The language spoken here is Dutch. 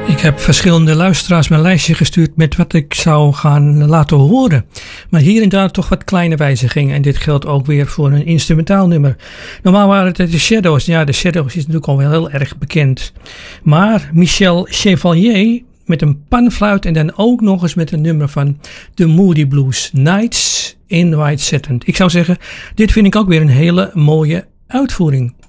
Ik heb verschillende luisteraars mijn lijstje gestuurd met wat ik zou gaan laten horen. Maar hier en daar toch wat kleine wijzigingen. En dit geldt ook weer voor een instrumentaal nummer. Normaal waren het de Shadows. Ja, de Shadows is natuurlijk al wel heel erg bekend. Maar Michel Chevalier met een panfluit en dan ook nog eens met een nummer van The Moody Blues. Nights in White Satin. Ik zou zeggen, dit vind ik ook weer een hele mooie uitvoering.